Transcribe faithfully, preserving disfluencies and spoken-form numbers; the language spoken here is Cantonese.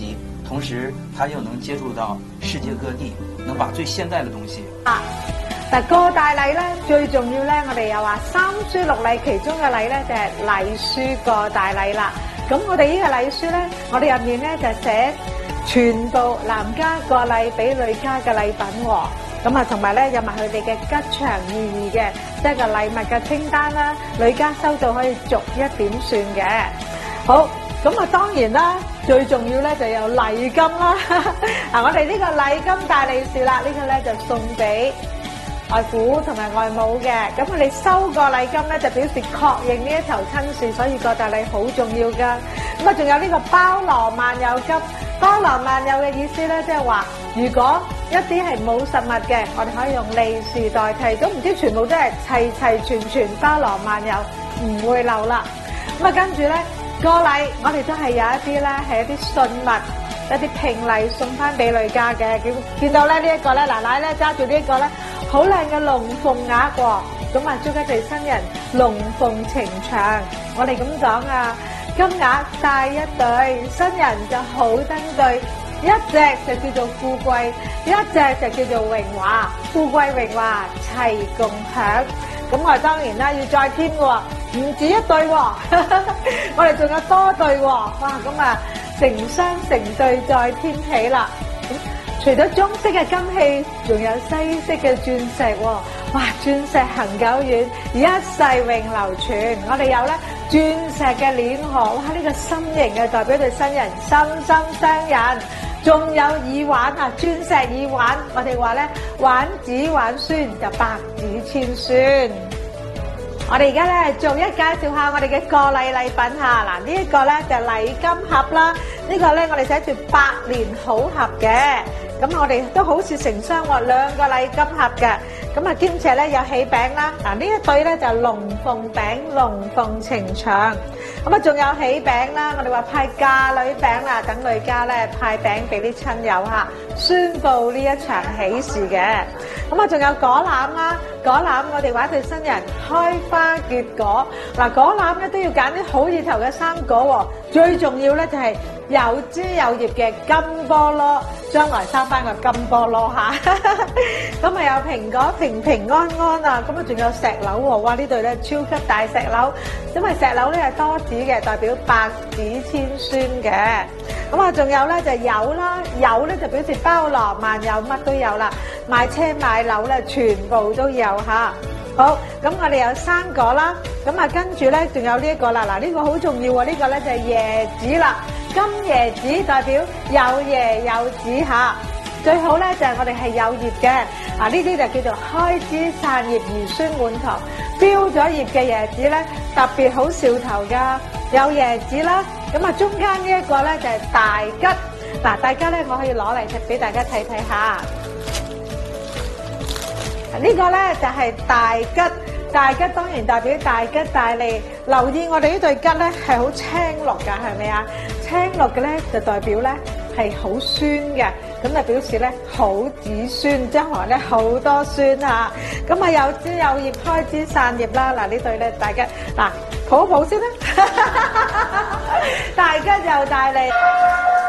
級，同時它又能接觸到世界各地，能把最現代的東西。 啊，嗱過大禮咧，最重要咧，我哋又話三書六禮其中嘅禮咧就係禮書過大禮啦。咁我哋呢個禮書咧，我哋入面咧就寫全部男家過禮俾女家嘅禮品喎。咁啊，同埋咧有埋佢哋嘅吉祥意義嘅，即係個禮物嘅清單啦。女家收到可以逐一點算嘅。好，咁啊當然啦，最重要咧就有禮金啦。嗱，我哋呢個禮金大利是啦，呢個咧就送俾外父同埋外母嘅。咁我哋收個禮金咧，就表示確認呢一頭親事，所以過大禮好重要噶。咁啊，仲有呢個包羅萬有金。包羅萬有嘅意思咧，即係話如果一啲係冇實物嘅，我哋可以用利是代替，咁唔知全部都係齊齊全全包羅萬有，唔會漏啦。咁啊，跟住咧過禮，我哋都係有一啲咧係一啲信物，一啲聘禮送翻俾女家嘅。見見到咧呢一個咧，奶奶咧揸住呢一個咧好靚嘅龍鳳鈪喎，咁啊祝一對新人龍鳳呈祥。我哋咁講啊，金鈪帶一對，新人就好登對。一隻就叫做富貴，一隻就叫做榮華，富貴榮華齊共享。咁我哋當然啦，要再添喎，唔止一對喎，我哋仲有多對喎。哇，咁啊成雙成對再添起啦。除咗中式嘅金器，仲有西式嘅鑽石喎。哇，鑽石恒久遠，一世永流傳。我哋有咧鑽石嘅鏈河，哇！呢個心形嘅代表對新人心心相印。仲有耳環啊，鑽石耳環，我哋話咧玩子玩孫就百子千孫。我哋而家咧逐一介紹下我哋嘅過禮禮品嚇。嗱，呢一個咧就禮金盒啦，呢個咧我哋寫住百年好合嘅。咁我哋都好似成雙喎，兩個禮金盒嘅。咁啊兼且咧有喜餅啦，嗱呢一對咧就龍鳳餅，龍鳳呈祥。咁啊仲有喜餅啦，我哋話派嫁女餅啦，等女家咧派餅俾啲親友嚇，宣佈呢一場喜事嘅。咁啊仲有果籃啦，果籃我哋話對新人開花結果。嗱果籃咧都要揀啲好意頭嘅生果喎，最重要咧就係有枝有葉嘅金菠蘿，將來生翻個金菠蘿嚇。咁啊有蘋果平平安安啊，咁啊仲有石榴喎，哇呢對咧超級大石榴，因為石榴咧係多子嘅，代表百子千孫嘅。咁啊仲有咧就有啦，有咧就表示包羅萬有，乜都有啦，買車買樓咧全部都有嚇。好，咁我哋有生果啦，咁啊跟住咧仲有呢一個啦，嗱呢個好重要喎，呢個咧就係椰子啦。金椰子代表有椰有子嚇，最好咧就係我哋係有葉嘅，啊呢啲就叫做開枝散葉兒孫滿堂，標咗葉嘅椰子咧特別好兆頭㗎，有椰子啦，咁啊中間呢一個咧就係大吉，嗱大家咧我可以攞嚟俾大家睇睇下，呢個咧就係大吉。大吉當然代表大吉大利，留意我哋呢對吉咧係好青綠㗎，係咪啊？青綠嘅咧就代表咧係好酸嘅，咁就表示咧好子孫，將來咧好多孫嚇。咁啊有枝有葉，開枝散葉啦。嗱呢對咧大吉，嗱抱一抱先啦，大吉又大利。